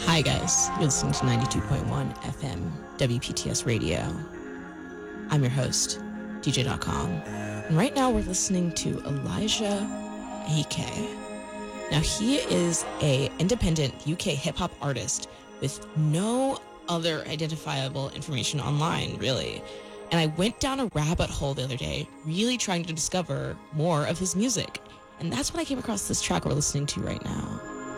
Hi guys, you're listening to 92.1 FM WPTS Radio. I'm your host, DJ.com, and right now we're listening to Elijah AK. Now he is a independent UK hip-hop artist with no other identifiable information online, really. And I went down a rabbit hole the other day, really trying to discover more of his music. And that's when I came across this track we're listening to right now.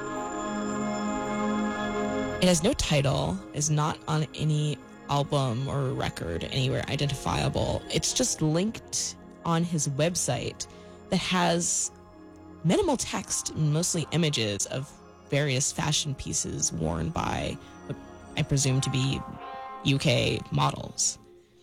It has no title, is not on any album or record anywhere identifiable. It's just linked on his website that has minimal text and mostly images of various fashion pieces worn by what I presume to be UK models.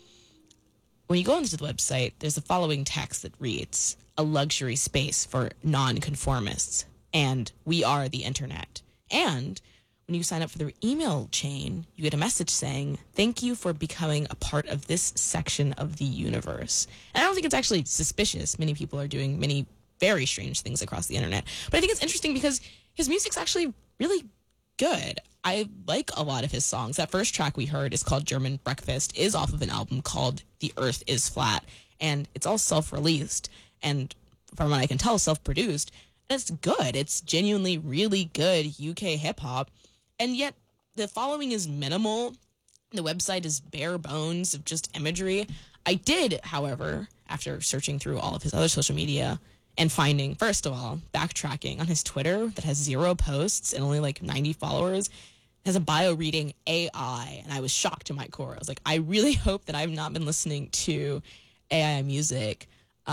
When you go onto the website, there's the following text that reads, "A luxury space for non-conformists, and we are the internet." And when you sign up for their email chain, you get a message saying, "Thank you for becoming a part of this section of the universe." And I don't think it's actually suspicious. Many people are doing many very strange things across the internet. But I think it's interesting because his music's actually really good. I like a lot of his songs. That first track we heard is called German Breakfast, is off of an album called The Earth is Flat. And it's all self-released. And from what I can tell, self-produced. And it's good. It's genuinely really good UK hip-hop. And yet the following is minimal. The website is bare bones of just imagery. I did, however, after searching through all of his other social media and finding, first of all, backtracking on his Twitter that has 0 posts and only like 90 followers, has a bio reading AI. And I was shocked to my core. I was like, I really hope that I've not been listening to AI music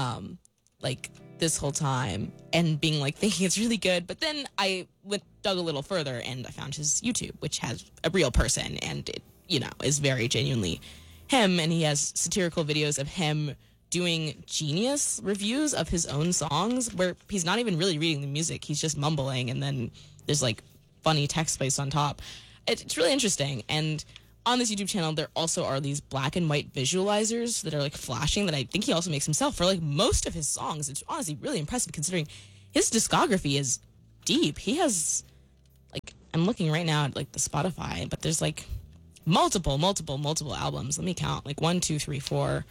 like this whole time and being like thinking it's really good. But then I dug a little further and I found his YouTube, which has a real person and it, is very genuinely him. And he has satirical videos of him doing genius reviews of his own songs where he's not even really reading the music. He's just mumbling and then there's like funny text placed on top. It's really interesting. And on this YouTube channel, there also are these black and white visualizers that are like flashing that I think he also makes himself for like most of his songs. It's honestly really impressive considering his discography is deep. He has like, I'm looking right now at like the Spotify, but there's like multiple albums. Let me count. Like 1, 2, 3, 4,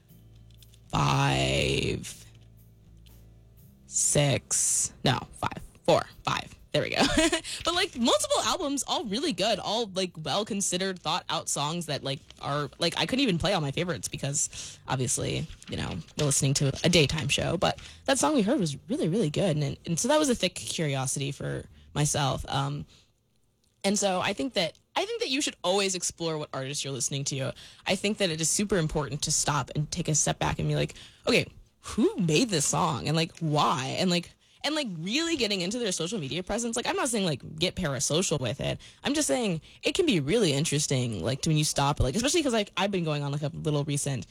5, 6, no, 5, 4, 5. There we go. But like multiple albums, all really good, all like well considered, thought out songs that like are like I couldn't even play all my favorites because obviously, we're listening to a daytime show. But that song we heard was really, really good. And so that was a thick curiosity for myself. And so I think that you should always explore what artists you're listening to. I think that it is super important to stop and take a step back and be like, okay, who made this song and like why? And really getting into their social media presence. Like, I'm not saying, like, get parasocial with it. I'm just saying it can be really interesting, like, when you stop, like, especially because, like, I've been going on, like, a little recent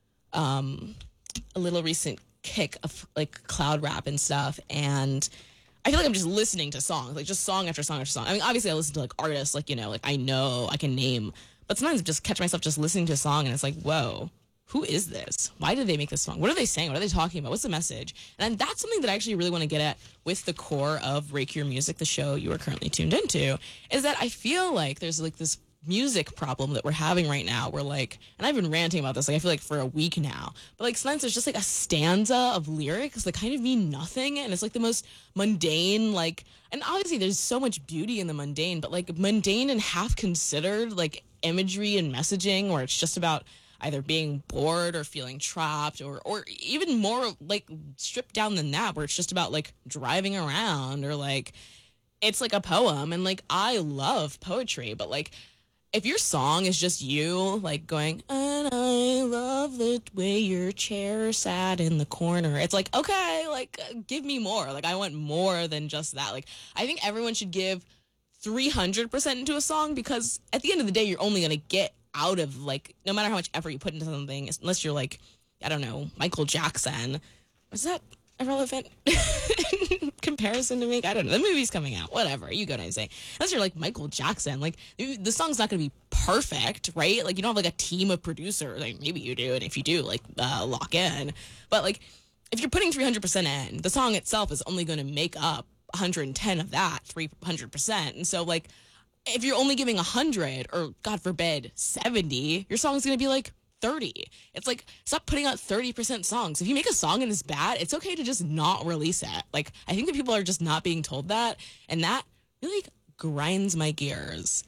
kick of, like, cloud rap and stuff, and I feel like I'm just listening to songs, like, just song after song after song. I mean, obviously, I listen to, like, artists, like, like, I know, I can name, but sometimes I just catch myself just listening to a song, and it's like, whoa. Who is this? Why did they make this song? What are they saying? What are they talking about? What's the message? And that's something that I actually really want to get at with the core of Rake Your Music, the show you are currently tuned into, is that I feel like there's like this music problem that we're having right now. We're like, and I've been ranting about this, like I feel like for a week now, but like sometimes there's just like a stanza of lyrics that kind of mean nothing. And it's like the most mundane, like, and obviously there's so much beauty in the mundane, but like mundane and half considered like imagery and messaging where it's just about either being bored or feeling trapped or even more like stripped down than that where it's just about like driving around or like it's like a poem. And like I love poetry, but like if your song is just you like going, and I love the way your chair sat in the corner, it's like, okay, like give me more. Like I want more than just that. Like I think everyone should give 300% into a song because at the end of the day you're only going to get out of like no matter how much effort you put into something, unless you're like, I don't know, Michael Jackson. Is that a relevant comparison to make? I don't know. The movie's coming out. Whatever. You go and say. Unless you're like Michael Jackson, like the song's not gonna be perfect, right? Like you don't have like a team of producers. Like maybe you do, and if you do, like lock in. But like if you're putting 300% in, the song itself is only gonna make up 110 of that 300%. And so like if you're only giving 100 or God forbid 70, your song's going to be like 30. It's like, stop putting out 30% songs. If you make a song and it's bad, it's okay to just not release it. Like, I think that people are just not being told that, and that really grinds my gears.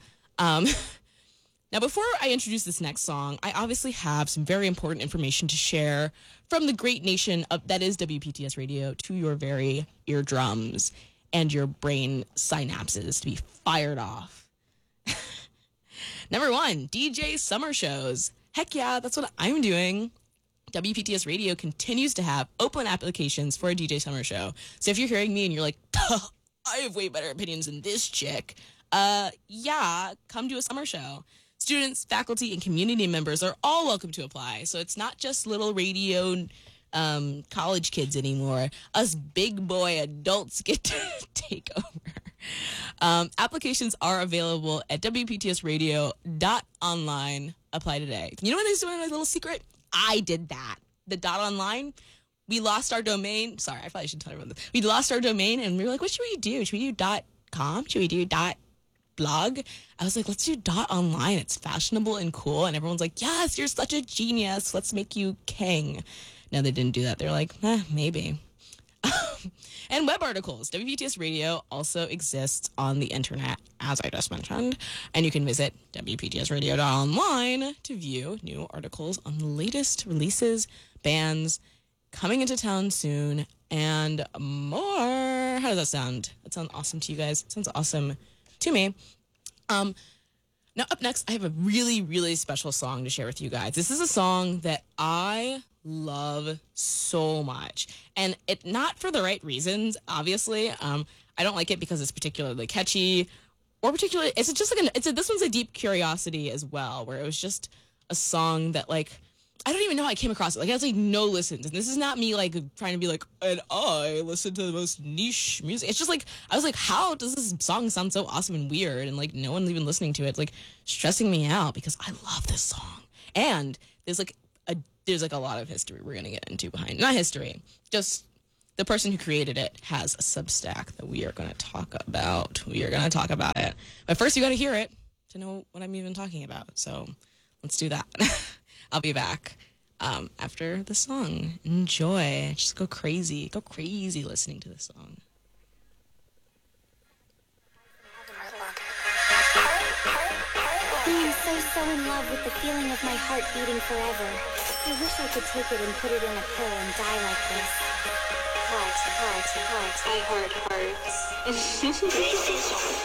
Now, before I introduce this next song, I obviously have some very important information to share from the great nation that is WPTS Radio to your very eardrums and your brain synapses to be fired off. Number one, DJ summer shows. Heck yeah, that's what I'm doing. WPTS Radio continues to have open applications for a DJ summer show. So if you're hearing me and you're like, I have way better opinions than this chick, yeah, come do a summer show. Students, faculty, and community members are all welcome to apply. So it's not just little radio college kids anymore. Us big boy adults get to take over. Applications are available at WPTSradio.online. Apply today. You know what is doing a little secret? I did that. The .online. We lost our domain. Sorry, I probably should tell everyone this. We lost our domain, and we were like, what should we do? Should we do .com? Should we do .blog? I was like, let's do .online. It's fashionable and cool. And everyone's like, yes, you're such a genius. Let's make you king. No, they didn't do that. They're like, maybe. And web articles. WPTS Radio also exists on the internet, as I just mentioned. And you can visit WPTSradio.online to view new articles on the latest releases, bands, coming into town soon, and more. How does that sound? That sounds awesome to you guys. It sounds awesome to me. Now, up next, I have a really, really special song to share with you guys. This is a song that I love so much, and it not for the right reasons, obviously. I don't like it because it's particularly catchy, or particularly, it's just like this one's a deep curiosity as well, where it was just a song that, like, I don't even know how I came across it. Like, it has, like, no listens. And this is not me, like, trying to be like, and I listen to the most niche music. It's just, like, I was like, how does this song sound so awesome and weird? And, like, no one's even listening to it. It's, like, stressing me out because I love this song. And there's, like, a lot of history we're going to get into behind. Not history. Just the person who created it has a Substack that we are going to talk about. We are going to talk about it. But first, you got to hear it to know what I'm even talking about. So let's do that. I'll be back after the song. Enjoy. Just go crazy. Go crazy listening to this song. Being so in love with the feeling of my heart beating forever. I wish I could take it and put it in a pill and die like this. Heart. I heart hearts.